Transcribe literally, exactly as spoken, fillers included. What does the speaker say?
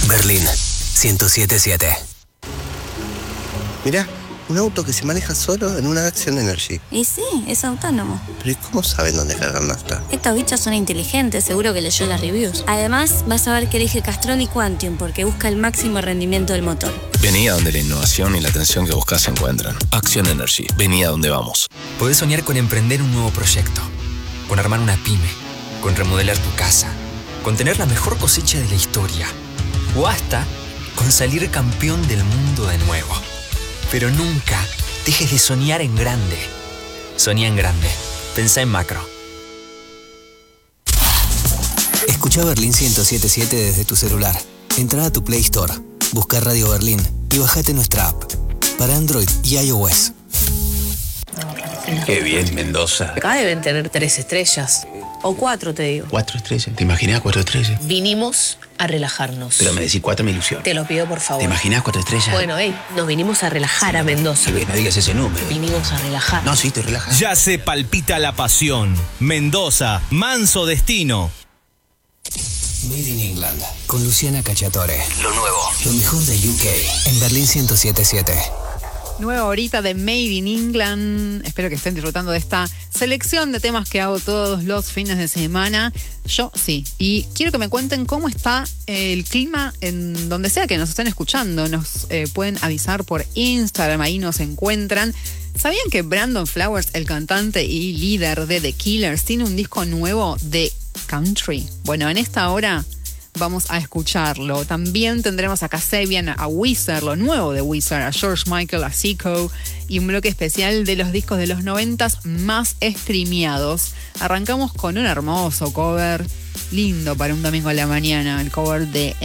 Berlín ciento siete siete. Mirá, un auto que se maneja solo en una Action Energy. Y sí, es autónomo. Pero ¿y cómo saben dónde cargar nafta? Estos bichos son inteligentes, seguro que leyó las reviews. Además, vas a ver que elige Castrol y Quantium porque busca el máximo rendimiento del motor. Vení a donde la innovación y la atención que buscas se encuentran. Action Energy. Vení a donde vamos. Podés soñar con emprender un nuevo proyecto, con armar una pyme, con remodelar tu casa, con tener la mejor cosecha de la historia, o hasta con salir campeón del mundo de nuevo. Pero nunca dejes de soñar en grande. Soñá en grande. Pensá en macro. Escucha Berlín ciento siete siete desde tu celular. Entrá a tu Play Store, busca Radio Berlín y bajate nuestra app para Android y iOS. Qué bien, Mendoza. Acá deben tener tres estrellas. O cuatro, te digo. Cuatro estrellas. ¿Te imaginas cuatro estrellas? Vinimos a relajarnos. Pero me decís cuatro me ilusiona. Te lo pido, por favor. ¿Te imaginas cuatro estrellas? Bueno, hey, nos vinimos a relajar a Mendoza. No digas ese número. Vinimos a relajar. No, sí, estoy relajado. Ya se palpita la pasión. Mendoza, manso destino. Made in England, con Luciana Cacciatore. Lo nuevo, lo mejor de U K, en Berlín ciento siete siete. Nueva horita de Made in England. Espero que estén disfrutando de esta selección de temas que hago todos los fines de semana. Yo sí. Y quiero que me cuenten cómo está el clima en donde sea que nos estén escuchando. Nos eh, pueden avisar por Instagram, ahí nos encuentran. ¿Sabían que Brandon Flowers, el cantante y líder de The Killers, tiene un disco nuevo de country? Bueno, en esta hora vamos a escucharlo. También tendremos a Kasabian, a Weezer, lo nuevo de Weezer, a George Michael, a Zico, y un bloque especial de los discos de los noventas más streameados. Arrancamos con un hermoso cover, lindo para un domingo a la mañana, el cover de